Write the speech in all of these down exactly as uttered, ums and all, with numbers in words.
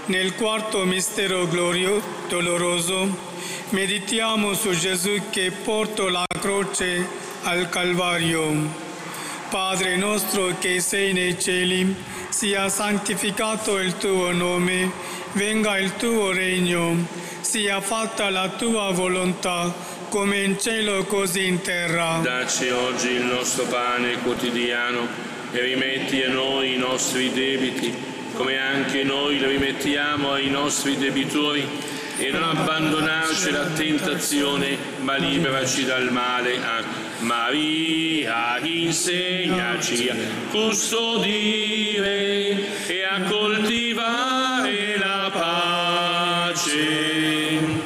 Nel quarto mistero glorioso, doloroso, meditiamo su Gesù che portò la croce al Calvario. Padre nostro che sei nei cieli, sia santificato il tuo nome, venga il tuo regno, sia fatta la tua volontà, come in cielo così in terra. Dacci oggi il nostro pane quotidiano e rimetti a noi i nostri debiti, come anche noi li rimettiamo ai nostri debitori, e non abbandonarci alla tentazione, ma liberaci dal male. Maria, insegnaci a custodire e a coltivare la pace.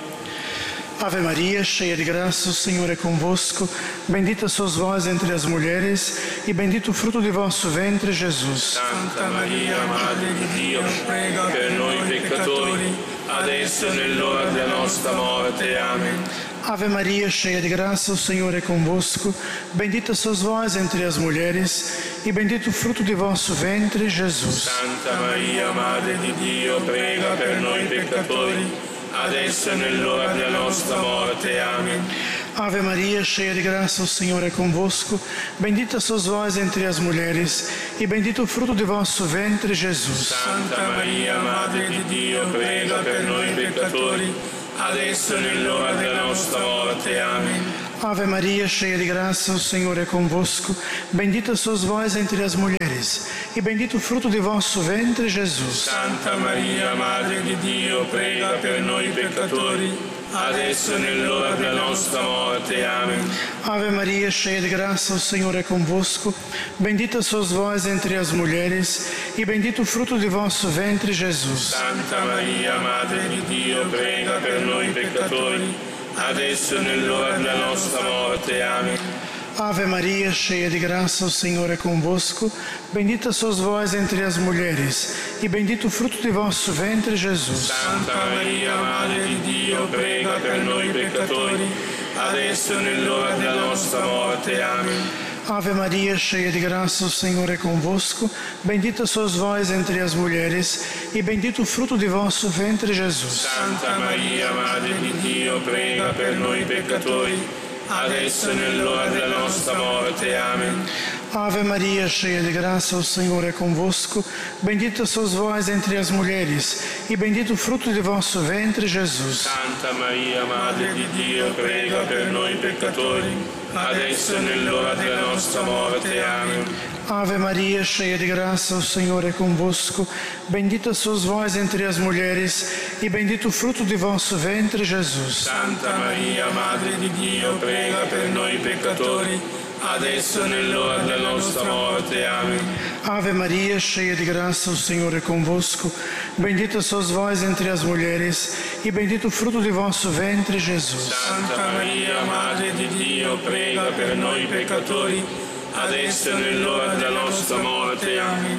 Ave Maria, cheia de graça, o Senhor é convosco. Bendita sois vós entre as mulheres, e bendito o fruto de vosso ventre, Jesus. Santa Maria, Madre di Dio, prega per noi peccatori, adesso e nell'ora della nostra morte. Amen. Ave Maria, cheia de graça, o Senhor é convosco. Bendita sois vós entre as mulheres, e bendito o fruto de vosso ventre, Jesus. Santa Maria, Madre di Dio, prega per noi peccatori, adesso e nell'ora della nostra morte. Amen. Ave Maria, cheia de graça, o Senhor é convosco. Bendita sois vós entre as mulheres, e bendito o fruto de vosso ventre, Jesus. Santa Maria, Madre di Dio, prega per noi peccatori, adesso e nell'ora della nostra morte. Amen. Ave Maria, cheia de graça, o Senhor é convosco. Bendita sois vós entre as mulheres, e bendito o fruto de vosso ventre, Jesus. Santa Maria, Madre di Dio, prega per noi peccatori, adesso e nell'ora della nostra morte. Amen. Ave Maria, cheia de graça, o Senhor é convosco. Bendita sois vós entre as mulheres, e bendito o fruto de vosso ventre, Jesus. Santa Maria, Madre di Dio, prega per noi peccatori, adesso e nell'ora della nostra morte. Amen. Ave Maria, cheia de graça, o Senhor é convosco. Bendita sois vós entre as mulheres, e bendito o fruto de vosso ventre, Jesus. Santa Maria, Madre di Dio, prega per noi peccatori, adesso e nell'ora della nostra morte. Amen. Ave Maria, cheia de graça, o Senhor é convosco. Bendita sois vós entre as mulheres, e bendito o fruto de vosso ventre, Jesus. Santa Maria, Madre di Dio, prega per noi peccatori, adesso e nell'ora della nostra morte. Amen. Ave Maria, cheia de graça, o Senhor é convosco. Bendita sois vós entre as mulheres, e bendito o fruto de vosso ventre, Jesus. Santa Maria, Madre di Dio, prega per noi peccatori, adesso e nell'ora della nostra morte. Amen. Ave Maria, cheia de graça, o Senhor é convosco. Bendita sois vós entre as mulheres, e bendito o fruto de vosso ventre, Jesus. Santa Maria, Madre di Dio, prega per noi peccatori, adesso e nell'ora della nostra morte. Amen. Ave Maria, cheia de graça, o Senhor é convosco. Bendita sois vós entre as mulheres, e bendito o fruto de vosso ventre, Jesus. Santa Maria, Madre di Dio, prega per noi peccatori, adesso e nell'ora della nostra morte. Amen.